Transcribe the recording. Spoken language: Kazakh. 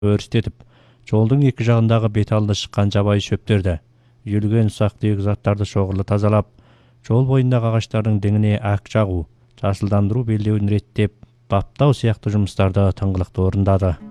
өрістетіп, жолдың екі жағындағы бет алды шыққан жабайы шөптерді, үйілген ұсақ-түйек заттарды шоғырлы тазалап, жол бойындағы ағаштардың діңіне әк жағу, жасылдандыру белдеуін реттеп, баптау сияқты жұмыстарды тыңғылықты орындады.